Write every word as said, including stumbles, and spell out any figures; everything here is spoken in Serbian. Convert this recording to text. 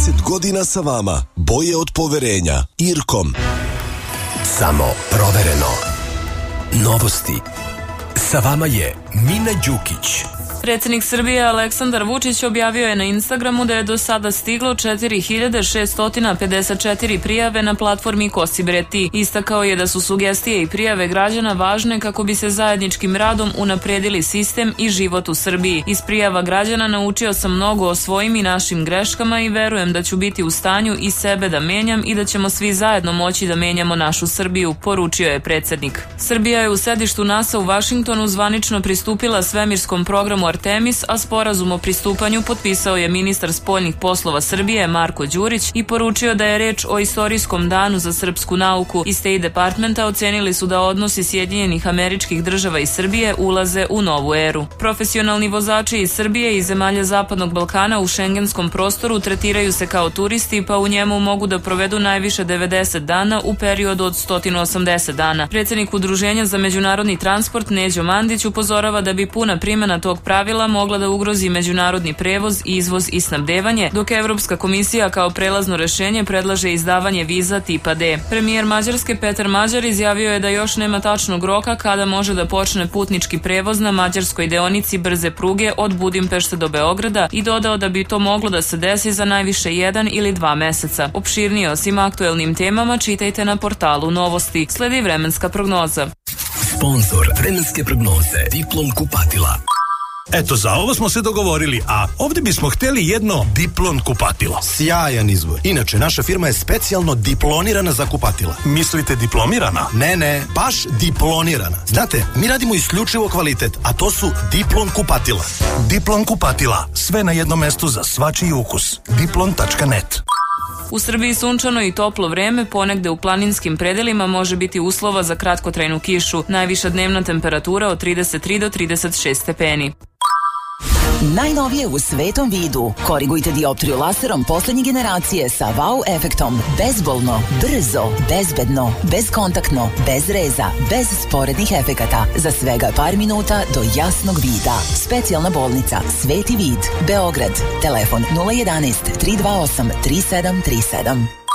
trideset godina sa vama. Boje od poverenja. Irkom. Samo provereno. Novosti. Sa vama je Mina Đukić. Predsjednik Srbije Aleksandar Vučić objavio je na Instagramu da je do sada stiglo četiri hiljade šesto pedeset četiri prijave na platformi Kosi bre ti. Istakao je da su sugestije i prijave građana važne kako bi se zajedničkim radom unapredili sistem i život u Srbiji. Iz prijava građana naučio sam mnogo o svojim i našim greškama i verujem da ću biti u stanju i sebe da menjam i da ćemo svi zajedno moći da menjamo našu Srbiju, poručio je predsjednik. Srbija je u sedištu NASA u Vašingtonu zvanično pristupila svemirskom programu Artemis, a sporazum o pristupanju potpisao je ministar spoljnih poslova Srbije Marko Đurić i poručio da je reč o istorijskom danu za srpsku nauku. Iz State Departmenta ocenili su da odnosi Sjedinjenih Američkih Država i Srbije ulaze u novu eru. Profesionalni vozači iz Srbije i zemalja Zapadnog Balkana u šengenskom prostoru tretiraju se kao turisti, pa u njemu mogu da provedu najviše devedeset dana u periodu od sto osamdeset dana. Predsjednik Udruženja za međunarodni transport Neđo Mandić upozorava da bi puna primjena tog pravila mogla da ugrozi međunarodni prevoz, izvoz i snabdevanje, dok Evropska komisija kao prelazno rešenje predlaže izdavanje viza tipa D. Premijer Mađarske Petar Mađar izjavio je da još nema tačnog roka kada može da počne putnički prevoz na mađarskoj deonici brze pruge od Budimpešte do Beograda i dodao da bi to moglo da se desi za najviše jedan ili dva meseca. Opširnije o svim aktuelnim temama čitajte na portalu Novosti. Sledi vremenska prognoza. Sponzor vremenske prognoze Diplom kupatila. Eto, za ovo smo se dogovorili, a ovdje bismo htjeli jedno Diplon kupatilo. Sjajan izbor. Inače, naša firma je specijalno diplonirana za kupatila. Mislite diplomirana? Ne, ne, baš diplonirana. Znate, mi radimo isključivo kvalitet, a to su Diplon kupatila. Diplon kupatila. Sve na jednom mestu za svačiji ukus. diplon tačka net. U Srbiji sunčano i toplo vreme, ponegde u planinskim predelima može biti uslova za kratkotrajnu kišu. Najviša dnevna temperatura od trideset tri do trideset šest stepeni. Najnovije u svetom vidu. Korigujte dioptriju laserom poslednje generacije sa wow efektom. Bezbolno, brzo, bezbedno, bezkontaktno, bez reza, bez sporednih efekata. Za svega par minuta do jasnog vida. Specijalna bolnica Sveti vid, Beograd. Telefon nula jedanaest tri dva osam tri sedam tri sedam.